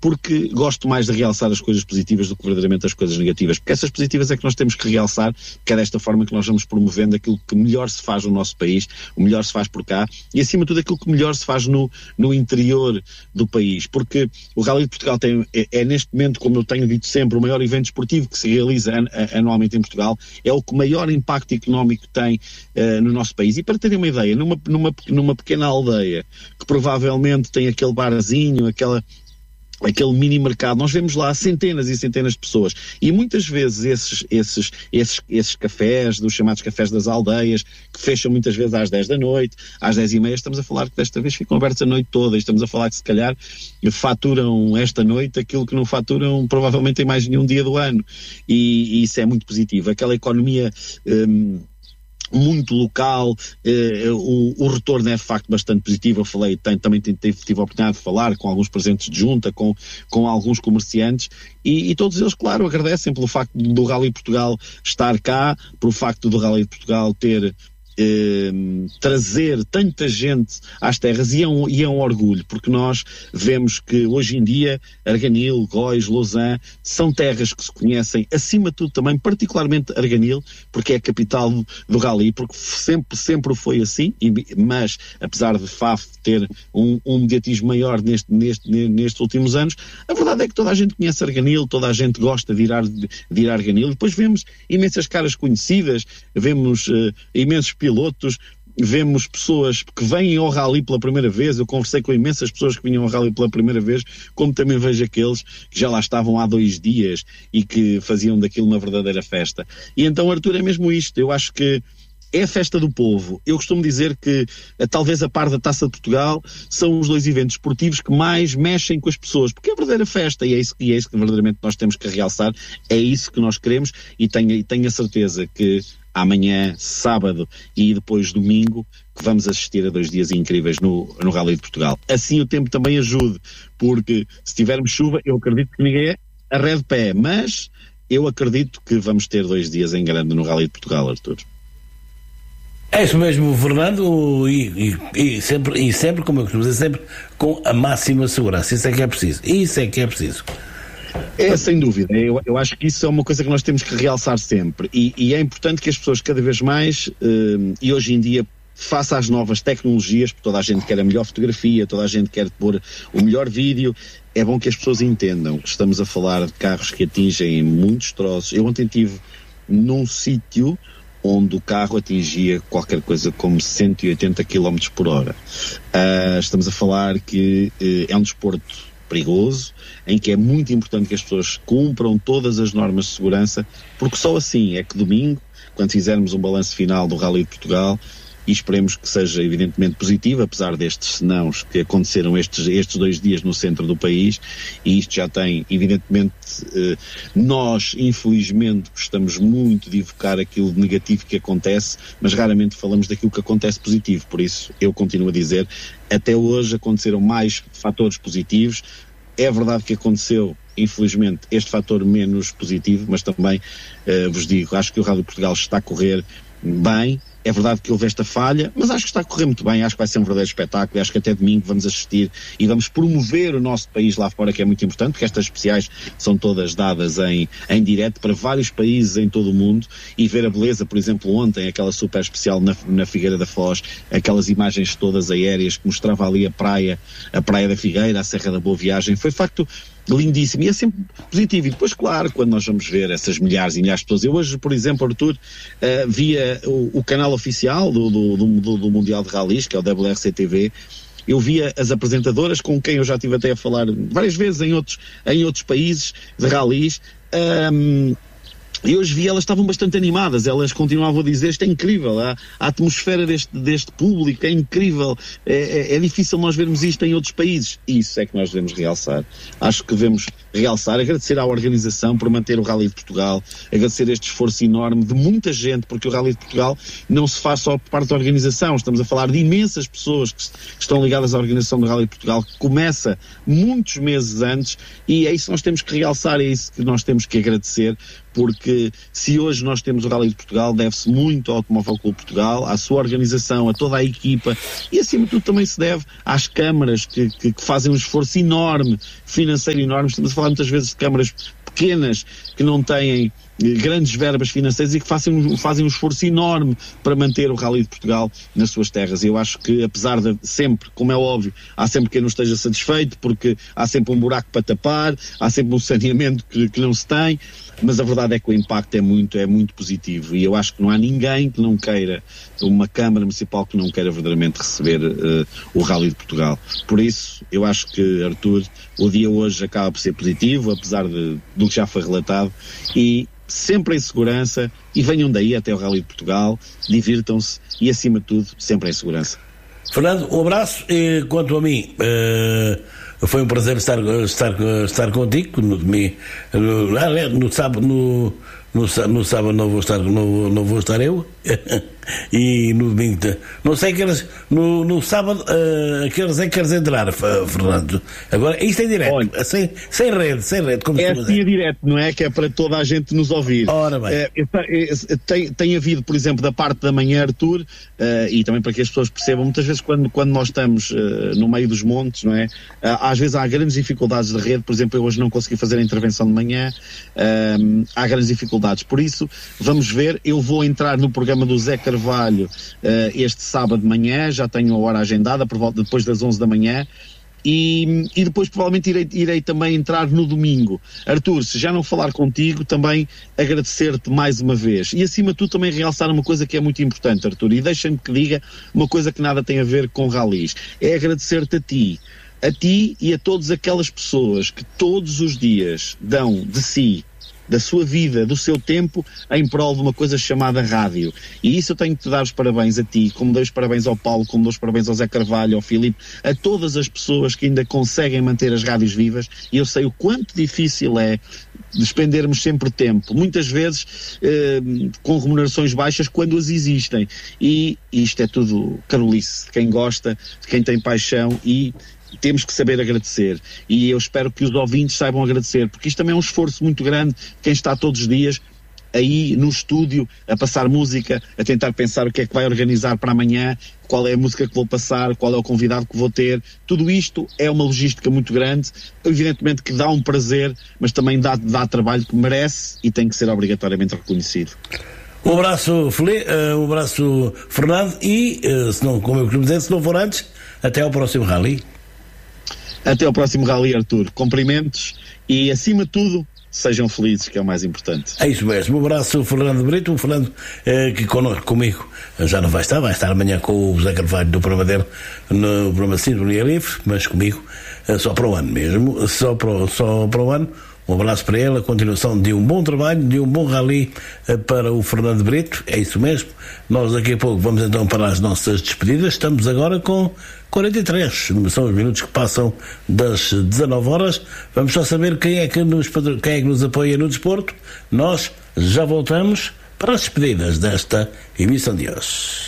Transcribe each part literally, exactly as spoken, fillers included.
porque gosto mais de realçar as coisas positivas do que verdadeiramente as coisas negativas, porque essas positivas é que nós temos que realçar, que é desta forma que nós vamos promovendo aquilo que melhor se faz no nosso país, o melhor se faz por cá, e acima de tudo aquilo que melhor se faz no, no interior do país, porque o Rally de Portugal tem, é, é neste momento, como eu tenho dito sempre, o maior evento esportivo que se realiza an, an, anualmente em Portugal, é o que maior impacto económico tem uh, no nosso país. E para terem uma ideia, numa, numa, numa pequena aldeia, que provavelmente tem aquele barzinho, aquela aquele mini mercado, nós vemos lá centenas e centenas de pessoas, e muitas vezes esses, esses, esses, esses cafés, dos chamados cafés das aldeias, que fecham muitas vezes às dez da noite, às dez e meia, estamos a falar que desta vez ficam abertos a noite toda, e estamos a falar que se calhar faturam esta noite aquilo que não faturam provavelmente em mais nenhum dia do ano, e, e isso é muito positivo. Aquela economia hum, muito local, eh, o, o retorno é de facto bastante positivo. Eu falei, tem, também tive, tive a oportunidade de falar com alguns presidentes de junta, com, com alguns comerciantes, e, e todos eles, claro, agradecem pelo facto do Rally Portugal estar cá, pelo facto do Rally de Portugal ter Eh, trazer tanta gente às terras, e é, um, e é um orgulho, porque nós vemos que hoje em dia Arganil, Góis, Lausanne são terras que se conhecem, acima de tudo também, particularmente Arganil, porque é a capital do, do Rally, porque sempre, sempre foi assim, e, mas apesar de F A F ter um, um mediatismo maior neste, neste, nestes últimos anos, a verdade é que toda a gente conhece Arganil, toda a gente gosta de ir a, de ir a Arganil, e depois vemos imensas caras conhecidas, vemos uh, imensos pilotos, vemos pessoas que vêm ao Rally pela primeira vez. Eu conversei com imensas pessoas que vinham ao Rally pela primeira vez, como também vejo aqueles que já lá estavam há dois dias e que faziam daquilo uma verdadeira festa. E então, Artur, é mesmo isto, eu acho que é a festa do povo. Eu costumo dizer que, talvez a par da Taça de Portugal, são os dois eventos esportivos que mais mexem com as pessoas, porque é a verdadeira festa, e é isso, e é isso que verdadeiramente nós temos que realçar, é isso que nós queremos, e tenho, e tenho a certeza que amanhã, sábado e depois domingo, que vamos assistir a dois dias incríveis no, no Rally de Portugal. Assim o tempo também ajude, porque se tivermos chuva, eu acredito que ninguém arrede pé, mas eu acredito que vamos ter dois dias em grande no Rally de Portugal, Artur. É isso mesmo, Fernando, e, e, e, sempre, e sempre, como eu costumo dizer, sempre com a máxima segurança. Isso é que é preciso. Isso é que é preciso. É, sem dúvida. Eu, eu acho que isso é uma coisa que nós temos que realçar sempre. E, e é importante que as pessoas cada vez mais, uh, e hoje em dia, face às novas tecnologias, porque toda a gente quer a melhor fotografia, toda a gente quer pôr o melhor vídeo, é bom que as pessoas entendam que estamos a falar de carros que atingem muitos troços. Eu ontem estive num sítio onde o carro atingia qualquer coisa como cento e oitenta quilómetros por hora. Uh, estamos a falar que uh, é um desporto perigoso, em que é muito importante que as pessoas cumpram todas as normas de segurança, porque só assim é que domingo, quando fizermos um balanço final do Rally de Portugal, e esperemos que seja evidentemente positivo, apesar destes senãos que aconteceram estes, estes dois dias no centro do país, e isto já tem, evidentemente, eh, nós, infelizmente, gostamos muito de evocar aquilo de negativo que acontece, mas raramente falamos daquilo que acontece positivo. Por isso, eu continuo a dizer, até hoje aconteceram mais fatores positivos. É verdade que aconteceu, infelizmente, este fator menos positivo, mas também eh, vos digo, acho que o Rally de Portugal está a correr bem. É verdade que houve esta falha, mas acho que está a correr muito bem, acho que vai ser um verdadeiro espetáculo, acho que até domingo vamos assistir e vamos promover o nosso país lá fora, que é muito importante, porque estas especiais são todas dadas em, em direto para vários países em todo o mundo, e ver a beleza, por exemplo, ontem, aquela super especial na, na Figueira da Foz, aquelas imagens todas aéreas que mostrava ali a praia, a Praia da Figueira, a Serra da Boa Viagem, foi de facto lindíssimo, e é sempre positivo. E depois, claro, quando nós vamos ver essas milhares e milhares de pessoas, eu hoje, por exemplo, Artur, uh, via o, o canal oficial do, do, do, do Mundial de Rallys, que é o W R C T V, eu via as apresentadoras com quem eu já estive até a falar várias vezes em outros, em outros países de rallys, um, e hoje vi, elas estavam bastante animadas, elas continuavam a dizer, isto é incrível, a, a atmosfera deste, deste público é incrível, é, é, é difícil nós vermos isto em outros países. Isso é que nós devemos realçar. Acho que devemos realçar, agradecer à organização por manter o Rally de Portugal, agradecer este esforço enorme de muita gente, porque o Rally de Portugal não se faz só por parte da organização, estamos a falar de imensas pessoas que, que estão ligadas à organização do Rally de Portugal, que começa muitos meses antes, e é isso que nós temos que realçar, é isso que nós temos que agradecer, porque que se hoje nós temos o Rally de Portugal, deve-se muito ao Automóvel Clube Portugal, à sua organização, a toda a equipa, e acima de tudo também se deve às câmaras que, que, que fazem um esforço enorme, financeiro enorme. Estamos a falar muitas vezes de câmaras pequenas que não têm grandes verbas financeiras e que fazem, fazem um esforço enorme para manter o Rally de Portugal nas suas terras. E eu acho que, apesar de sempre, como é óbvio, há sempre quem não esteja satisfeito, porque há sempre um buraco para tapar, há sempre um saneamento que, que não se tem, mas a verdade é que o impacto é muito, é muito positivo, e eu acho que não há ninguém que não queira, uma Câmara Municipal que não queira verdadeiramente receber uh, o Rally de Portugal. Por isso, eu acho que, Artur, o dia hoje acaba por ser positivo, apesar de, do que já foi relatado, e sempre em segurança, e venham daí até o Rally de Portugal, divirtam-se e, acima de tudo, sempre em segurança. Fernando, um abraço. E quanto a mim, uh, foi um prazer estar, estar, estar contigo no domingo, no, no sábado, no, no, no sábado não vou estar, não, não vou estar eu. E no domingo, não sei que eras, no, no sábado, uh, que horas é que queres entrar, Fernando? Agora, isto é direto, Olha, sem, sem rede, sem rede, como é assim é direto, não é? Que é para toda a gente nos ouvir. Ora bem. É, é, tem, tem havido, por exemplo, da parte da manhã, Artur, uh, e também para que as pessoas percebam, muitas vezes quando, quando nós estamos uh, no meio dos montes, não é? Uh, às vezes há grandes dificuldades de rede, por exemplo, eu hoje não consegui fazer a intervenção de manhã, uh, há grandes dificuldades, por isso, vamos ver, eu vou entrar no programa do Zé Carvalho uh, este sábado de manhã, já tenho a hora agendada, por volta depois das onze da manhã, e, e depois provavelmente irei, irei também entrar no domingo. Artur, se já não falar contigo, também agradecer-te mais uma vez, e acima de tudo também realçar uma coisa que é muito importante, Artur, e deixa-me que diga uma coisa que nada tem a ver com ralis, é agradecer-te a ti, a ti e a todas aquelas pessoas que todos os dias dão de si, da sua vida, do seu tempo, em prol de uma coisa chamada rádio. E isso eu tenho que te dar os parabéns a ti, como dou os parabéns ao Paulo, como dou os parabéns ao Zé Carvalho, ao Filipe, a todas as pessoas que ainda conseguem manter as rádios vivas, e eu sei o quanto difícil é despendermos sempre tempo, muitas vezes eh, com remunerações baixas quando as existem. E isto é tudo carolice, de quem gosta, de quem tem paixão, e temos que saber agradecer, e eu espero que os ouvintes saibam agradecer, porque isto também é um esforço muito grande, quem está todos os dias aí no estúdio a passar música, a tentar pensar o que é que vai organizar para amanhã, qual é a música que vou passar, qual é o convidado que vou ter, tudo isto é uma logística muito grande, evidentemente que dá um prazer, mas também dá, dá trabalho que merece e tem que ser obrigatoriamente reconhecido. Um abraço, Felipe, uh, um abraço, Fernando, e uh, se não, como eu costumo dizer, se não for antes, até ao próximo Rally. Até ao próximo Rally, Artur. Cumprimentos e, acima de tudo, sejam felizes, que é o mais importante. É isso mesmo. Um abraço, Fernando Brito. O Fernando, eh, que connosco, comigo, já não vai estar, vai estar amanhã com o José Carvalho do programa dele, no programa Sintonia Livre, mas comigo, eh, só para o ano mesmo, só para, só para o ano. Um abraço para ele, a continuação de um bom trabalho, de um bom rally uh, para o Fernando Brito, é isso mesmo. Nós daqui a pouco vamos então para as nossas despedidas, estamos agora com quarenta e três, são os minutos que passam das dezanove horas, vamos só saber quem é que nos, quem é que nos apoia no desporto. Nós já voltamos para as despedidas desta emissão de hoje.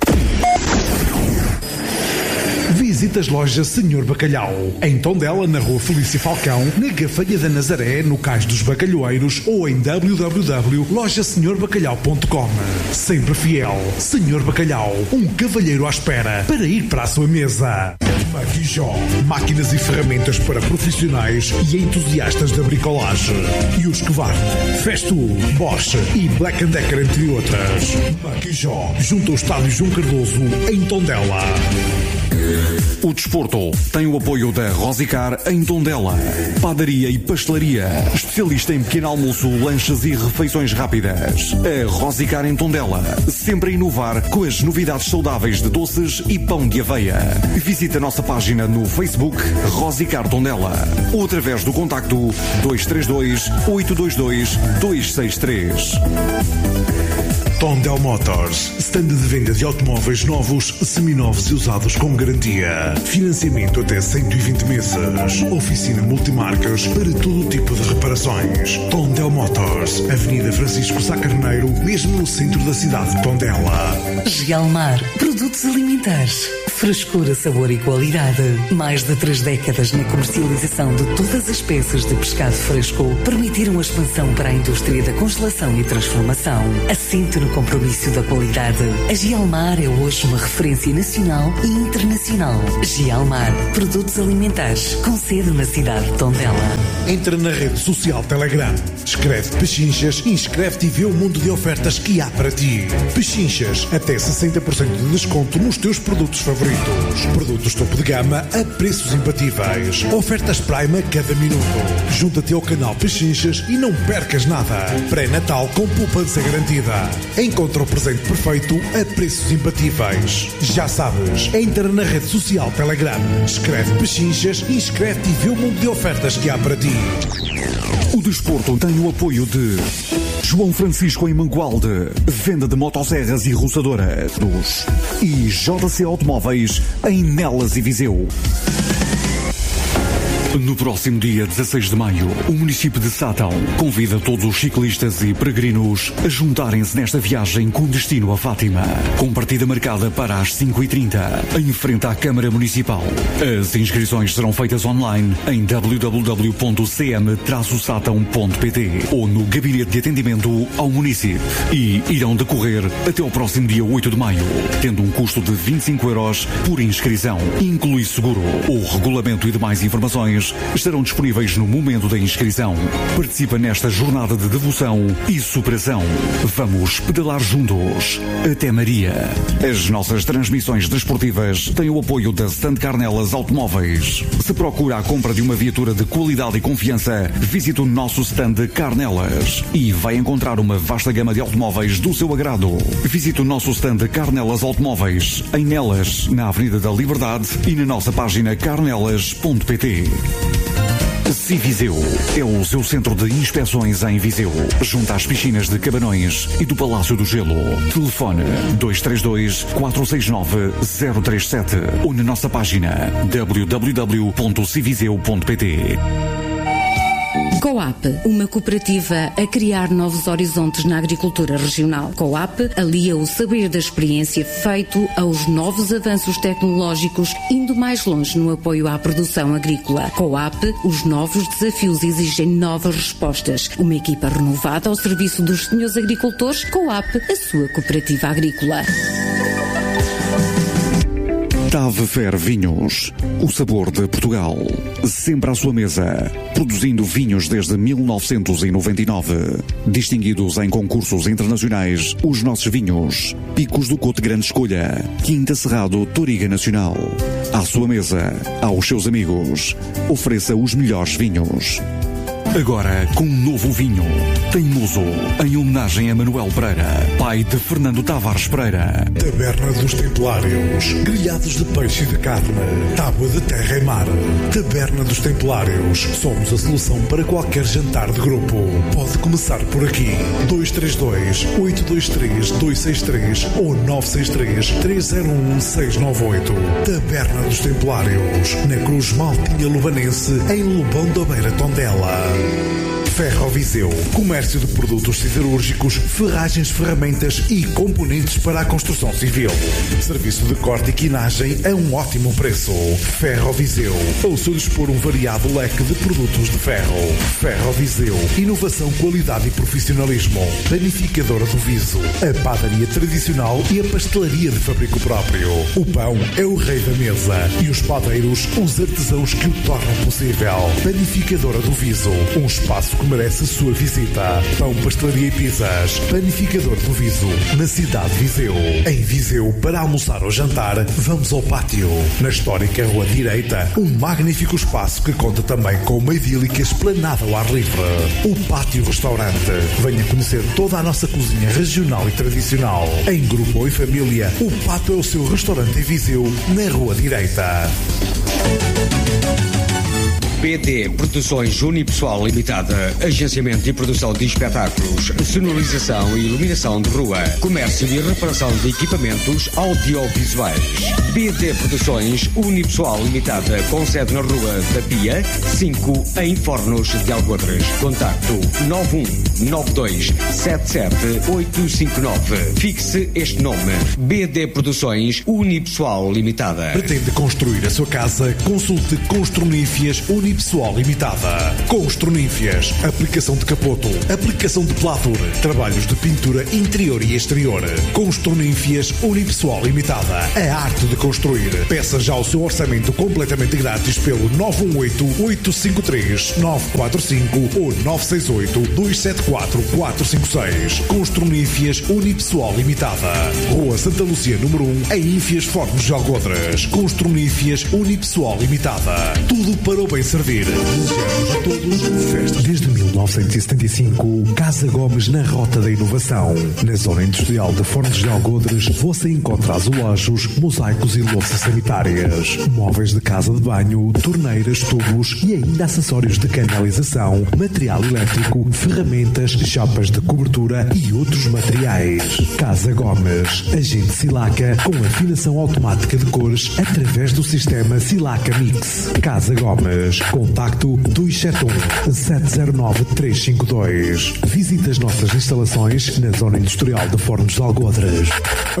Visite as lojas Senhor Bacalhau, em Tondela, na Rua Felício Falcão, na Gafanha da Nazaré, no Cais dos Bacalhoeiros, ou em w w w ponto loja senhor bacalhau ponto com. Sempre fiel, Senhor Bacalhau, um cavalheiro à espera para ir para a sua mesa. Maquijó, máquinas e ferramentas para profissionais e entusiastas da bricolagem. E os Husqvarna, Festool, Bosch e Black and Decker, entre outras. Maquijó, junto ao Estádio João Cardoso, em Tondela. O desporto tem o apoio da Rosicar em Tondela. Padaria e pastelaria, especialista em pequeno almoço, lanches e refeições rápidas. A Rosicar em Tondela, sempre a inovar com as novidades saudáveis de doces e pão de aveia. Visite a nossa página no Facebook Rosicar Tondela ou através do contacto dois três dois, oito dois dois, dois seis três. Tondel Motors, stand de venda de automóveis novos, seminovos e usados com garantia. Financiamento até cento e vinte meses. Oficina multimarcas para todo tipo de reparações. Tondel Motors, Avenida Francisco Sá Carneiro, mesmo no centro da cidade de Tondela. Gelmar, produtos alimentares. Frescura, sabor e qualidade. Mais de três décadas na comercialização de todas as peças de pescado fresco permitiram a expansão para a indústria da congelação e transformação. Assente no compromisso da qualidade. A Gialmar é hoje uma referência nacional e internacional. Gialmar, produtos alimentares, com sede na cidade de Tondela. Entra na rede social Telegram, escreve Pechinchas e inscreve-te e vê o mundo de ofertas que há para ti. Pechinchas, até sessenta por cento de desconto nos teus produtos favoritos. Produtos topo de gama a preços imbatíveis. Ofertas Prime a cada minuto. Junta-te ao canal Pechinchas e não percas nada. Pré-natal com poupança garantida. Encontra o presente perfeito a preços imbatíveis. Já sabes, entra na rede social Telegram, escreve Pechinchas e inscreve-te e vê o mundo de ofertas que há para ti. O desporto tem o apoio de João Francisco em Mangualde, venda de motosserras e roçadoras, e J C Automóveis em Nelas e Viseu. No próximo dia dezasseis de maio, o município de Sátão convida todos os ciclistas e peregrinos a juntarem-se nesta viagem com destino a Fátima, com partida marcada para as cinco e trinta, em frente à Câmara Municipal. As inscrições serão feitas online em w w w ponto c m traço satão ponto p t ou no Gabinete de Atendimento ao Município e irão decorrer até ao próximo dia oito de maio, tendo um custo de vinte e cinco euros por inscrição. Inclui seguro. O regulamento e demais informações estarão disponíveis no momento da inscrição. Participa nesta jornada de devoção e superação. Vamos pedalar juntos até Maria. As nossas transmissões desportivas têm o apoio da Stand Carnelas Automóveis. Se procura a compra de uma viatura de qualidade e confiança, visite o nosso stand Carnelas e vai encontrar uma vasta gama de automóveis do seu agrado. Visite o nosso stand Carnelas Automóveis em Nelas, na Avenida da Liberdade e na nossa página carnelas ponto p t. Civiseu é o seu centro de inspeções em Viseu, junto às piscinas de Cabanões e do Palácio do Gelo. Telefone dois três dois, quatro seis nove, zero três sete ou na nossa página w w w ponto civiseu ponto p t. Coap, uma cooperativa a criar novos horizontes na agricultura regional. Coap alia o saber da experiência feito aos novos avanços tecnológicos, indo mais longe no apoio à produção agrícola. Coap, os novos desafios exigem novas respostas. Uma equipa renovada ao serviço dos senhores agricultores. Coap, a sua cooperativa agrícola. Tave Fer Vinhos, o sabor de Portugal, sempre à sua mesa, produzindo vinhos desde mil novecentos e noventa e nove, distinguidos em concursos internacionais, os nossos vinhos, Picos do Cote Grande Escolha, Quinta Cerrado Toriga Nacional, à sua mesa, aos seus amigos, ofereça os melhores vinhos. Agora com um novo vinho, Teimoso, em homenagem a Manuel Pereira, pai de Fernando Tavares Pereira. Taberna dos Templários, grelhados de peixe e de carne, tábua de terra e mar. Taberna dos Templários, somos a solução para qualquer jantar de grupo. Pode começar por aqui. dois três dois, oito dois três, dois seis três ou nove seis três, três zero um, seis nove oito. Taberna dos Templários, na Cruz Maltinha Lubanense, em Lobão da Beira, Tondela. Ferroviseu, comércio de produtos siderúrgicos, ferragens, ferramentas e componentes para a construção civil. Serviço de corte e quinagem a um ótimo preço. Ferroviseu, ao seu dispor um variado leque de produtos de ferro. Ferroviseu, inovação, qualidade e profissionalismo. Panificadora do Viso, a padaria tradicional e a pastelaria de fabrico próprio. O pão é o rei da mesa e os padeiros, os artesãos que o tornam possível. Panificadora do Viso, um espaço que merece a sua visita. Pão, pastelaria e pizzas. Panificador do Viso, na cidade de Viseu. Em Viseu, para almoçar ou jantar, vamos ao pátio. Na histórica Rua Direita, um magnífico espaço que conta também com uma idílica esplanada ao ar livre. O Pátio Restaurante. Venha conhecer toda a nossa cozinha regional e tradicional. Em grupo ou em família, o Pátio é o seu restaurante em Viseu, na Rua Direita. B D Produções Unipessoal Limitada, agenciamento e produção de espetáculos, sonorização e iluminação de rua, comércio e reparação de equipamentos audiovisuais. B D Produções Unipessoal Limitada, com sede na Rua da Pia, cinco, em Fornos de Algodres. Contacto nove um nove dois sete sete oito cinco nove. Fixe este nome: B D Produções Unipessoal Limitada. Pretende construir a sua casa? Consulte Construnífias Unipessoal Limitada. Construnífias, aplicação de capoto, aplicação de pladur, trabalhos de pintura interior e exterior. Construnífias Unipessoal Limitada. A arte de construir. Peça já o seu orçamento completamente grátis pelo nove um oito oito cinco três nove quatro cinco ou nove seis oito dois sete quatro quatro cinco seis. Construnífias Unipessoal Limitada. Rua Santa Lúcia, número um, em Ínfias, Fornos de Algodres. Construnífias Unipessoal Limitada. Tudo para o bem servir. Desejamos a todos festa. Desde mil novecentos e setenta e cinco, Casa Gomes na Rota da Inovação. Na zona industrial de Fornos de Algodres, você encontra azulejos, mosaicos e louças sanitárias, móveis de casa de banho, torneiras, tubos e ainda acessórios de canalização, material elétrico, ferramentas, chapas de cobertura e outros materiais. Casa Gomes, agente Silaca com afinação automática de cores através do sistema Silaca Mix. Casa Gomes, contacto dois sete um sete zero nove três cinco dois. Visite as nossas instalações na zona industrial de Fornos de Algodres.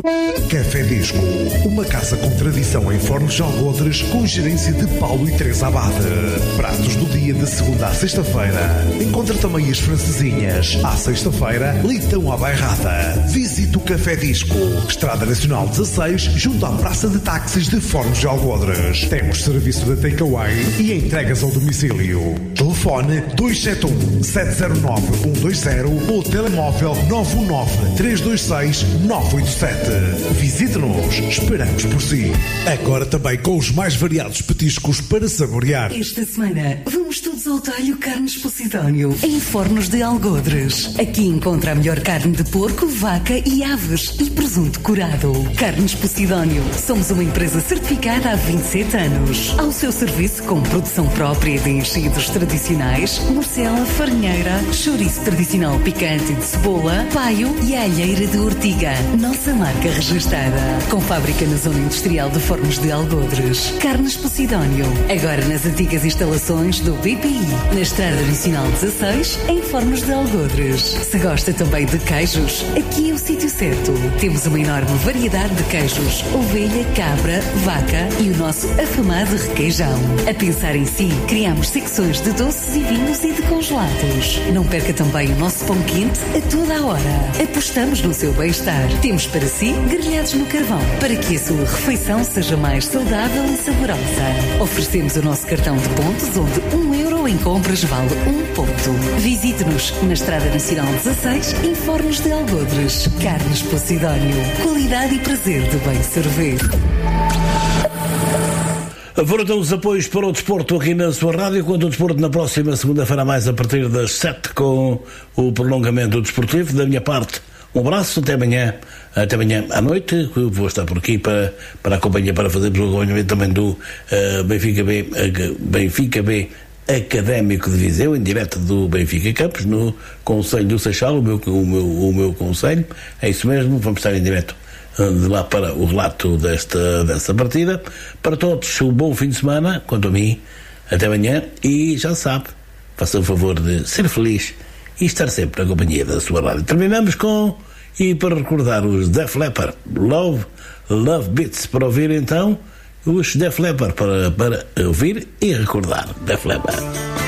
Café Disco, uma casa com tradição em Fornos de Algodres, com gerência de Paulo e Teresa Abade. Pratos do dia de segunda à sexta-feira. Encontra também as francesinhas. À sexta-feira, leitão à bairrada. Visite o Café Disco, Estrada Nacional dezasseis, junto à Praça de Táxis de Fornos de Algodres. Temos serviço de takeaway e entregas ao domicílio. Telefone dois sete um sete zero nove um dois zero ou telemóvel nove um nove três dois seis nove oito sete. Visite-nos, esperamos por si. Agora também com os mais variados petiscos para saborear. Esta semana vamos todos ao talho Carnes Posidónio, em Fornos de Algodres. Aqui encontra a melhor carne de porco, vaca e aves e presunto curado. Carnes Posidónio. Somos uma empresa certificada há vinte e sete anos. Ao seu serviço com produção própria de enchidos tradicionais, morcela, farinheira, chouriço tradicional picante de cebola, paio e alheira de ortiga. Nossa marca registada. Com fábrica na zona industrial de Fornos de Algodres. Carnes Posidónio. Agora nas antigas instalações do B P I. Na Estrada Nacional dezasseis, em Fornos de Algodres. Se gosta também de queijos, aqui é o sítio certo. Temos uma enorme variedade de queijos. Ovelha, cabra, vaca e o nosso afamado requeijão. A pensar em si, criamos secções de doces e vinhos e de congelados. Não perca também o nosso pão quente a toda a hora. Apostamos no seu bem-estar. Temos para si grelhados no carvão, para que a sua refeição seja mais saudável e saborosa. Oferecemos o nosso cartão de pontos, onde um euro em compras vale um ponto. Visite-nos na Estrada Nacional dezasseis, em Fornos de Algodres. Carnes Posidónio. Qualidade e prazer de bem servir. Foram então os apoios para o desporto aqui na sua rádio, quanto o desporto na próxima segunda-feira, mais a partir das sete, com o prolongamento desportivo. Da minha parte, um abraço, até amanhã, até amanhã à noite. Eu vou estar por aqui para, para acompanhar, para fazermos o acompanhamento também do uh, Benfica B, uh, Benfica B Académico de Viseu, em direto do Benfica Campos, no Conselho do Seixal, o meu, o meu, o meu conselho. É isso mesmo, vamos estar em direto de lá para o relato desta, desta partida. Para todos, um bom fim de semana, quanto a mim, até amanhã, e já sabe, faça o favor de ser feliz e estar sempre na companhia da sua rádio. Terminamos com, e para recordar, os Def Leppard, Love, Love Beats, para ouvir então, os Def Leppard, para, para ouvir e recordar, Def Leppard.